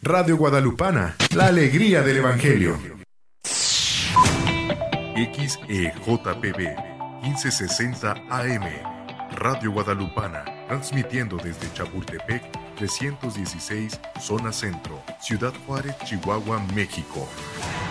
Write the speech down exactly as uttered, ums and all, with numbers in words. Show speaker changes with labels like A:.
A: Radio Guadalupana, la alegría del Evangelio. X E J P B quince sesenta A M, Radio Guadalupana, transmitiendo desde Chapultepec trescientos dieciséis, zona centro, Ciudad Juárez, Chihuahua, México.